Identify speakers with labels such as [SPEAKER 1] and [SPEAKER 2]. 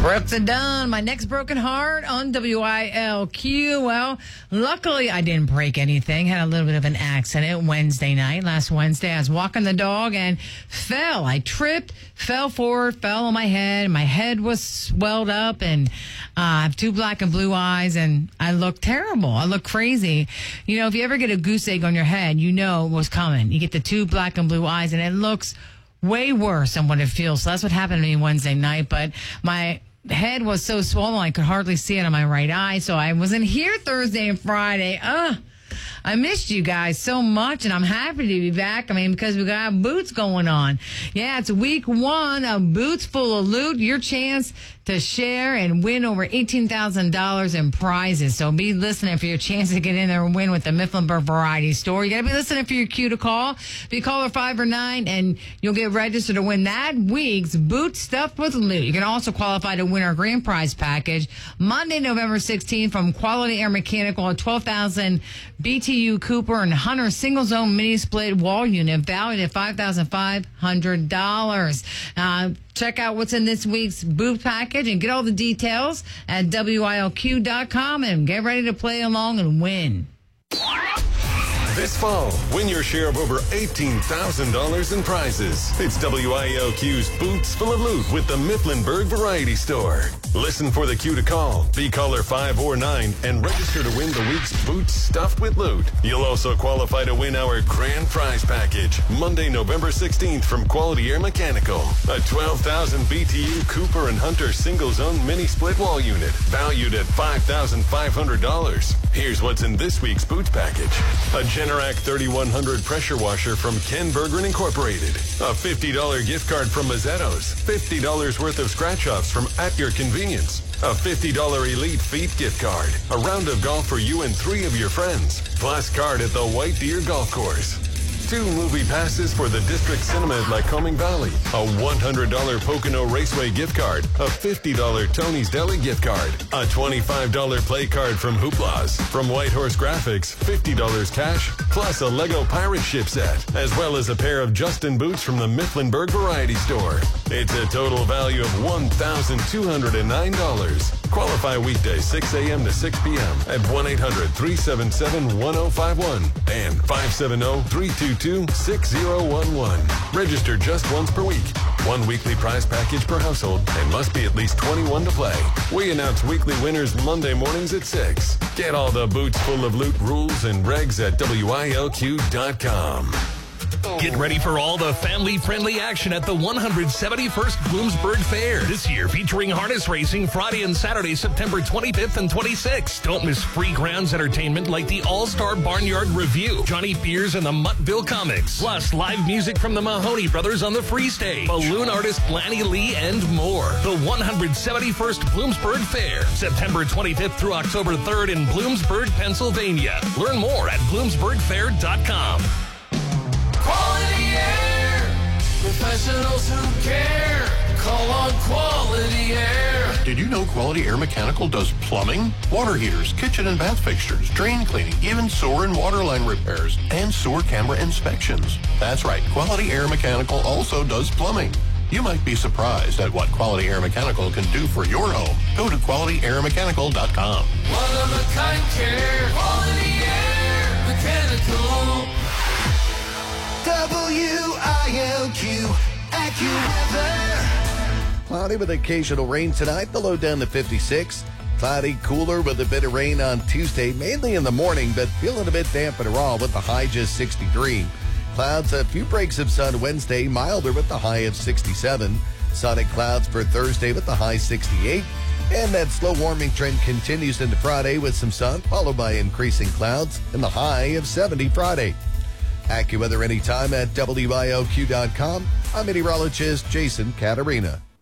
[SPEAKER 1] Brooks and Dunn, my next broken heart on WILQ. Well, luckily I didn't break anything. Had a little bit of an accident last Wednesday. I was walking the dog and fell. I tripped, fell forward, fell on my head. My head was swelled up and I have two black and blue eyes and I look terrible. I look crazy. You know, if you ever get a goose egg on your head, you know what's coming. You get the two black and blue eyes and it looks way worse than what it feels. So that's what happened to me Wednesday night. But my head was so swollen I could hardly see it on my right eye. So I wasn't here Thursday and Friday. I missed you guys so much, and I'm happy to be back. I mean, because we got Boots going on. Yeah, it's week 1 of Boots Full of Loot. Your chance to share and win over $18,000 in prizes. So be listening for your chance to get in there and win with the Mifflinburg Variety Store. You got to be listening for your cue to call. Be caller 5 or 9, and you'll get registered to win that week's Boots Stuffed with Loot. You can also qualify to win our grand prize package Monday, November 16th from Quality Air Mechanical, a 12,000 BTU Cooper and Hunter single zone mini split wall unit valued at $5,500. Check out what's in this week's boot package and get all the details at WILQ.com and get ready to play along and win.
[SPEAKER 2] This fall, win your share of over $18,000 in prizes. It's WILQ's Boots Full of Loot with the Mifflinburg Variety Store. Listen for the cue to call. Be caller 5 or 9 and register to win the week's Boots Stuffed with Loot. You'll also qualify to win our grand prize package Monday, November 16th from Quality Air Mechanical. A 12,000 BTU Cooper and Hunter single zone mini split wall unit valued at $5,500. Here's what's in this week's Boots package. A Generac 3100 pressure washer from Ken Bergeron Incorporated. A $50 gift card from Mazzetto's. $50 worth of scratch-offs from At Your Convenience. A $50 Elite Feet gift card. A round of golf for you and 3 of your friends. Plus card at the White Deer Golf Course. 2 movie passes for the District Cinema at Lycoming Valley. A $100 Pocono Raceway gift card. A $50 Tony's Deli gift card. A $25 play card from Hooplas. From White Horse Graphics, $50 cash, plus a Lego Pirate Ship set, as well as a pair of Justin boots from the Mifflinburg Variety Store. It's a total value of $1,209. Qualify weekdays 6 a.m. to 6 p.m. at 1-800-377-1051 and 570-322-6011. Register just once per week. 1 weekly prize package per household and must be at least 21 to play. We announce weekly winners Monday mornings at 6. Get all the Boots Full of Loot rules and regs at WILQ.com.
[SPEAKER 3] Get ready for all the family-friendly action at the 171st Bloomsburg Fair. This year featuring harness racing Friday and Saturday, September 25th and 26th. Don't miss free grounds entertainment like the All-Star Barnyard Review, Johnny Fears and the Muttville Comics, plus live music from the Mahoney Brothers on the free stage, balloon artist Lanny Lee, and more. The 171st Bloomsburg Fair, September 25th through October 3rd in Bloomsburg, Pennsylvania. Learn more at bloomsburgfair.com.
[SPEAKER 4] Quality Air, professionals who care. Call on Quality Air.
[SPEAKER 5] Did you know Quality Air Mechanical does plumbing, water heaters, kitchen and bath fixtures, drain cleaning, even sewer and water line repairs, and sewer camera inspections? That's right, Quality Air Mechanical also does plumbing. You might be surprised at what Quality Air Mechanical can do for your home. Go to QualityAirMechanical.com.
[SPEAKER 4] One-of-a-kind care. Quality Air Mechanical.
[SPEAKER 6] WILQ AccuWeather. Cloudy with occasional rain tonight. The low down to 56. Cloudy, cooler with a bit of rain on Tuesday, mainly in the morning, but feeling a bit damp and raw with the high just 63. Clouds, a few breaks of sun Wednesday, milder with the high of 67. Sunny clouds for Thursday with the high 68. And that slow warming trend continues into Friday with some sun, followed by increasing clouds and the high of 70 Friday. AccuWeather anytime at WILQ.com. I'm meteorologist Jason Caterina.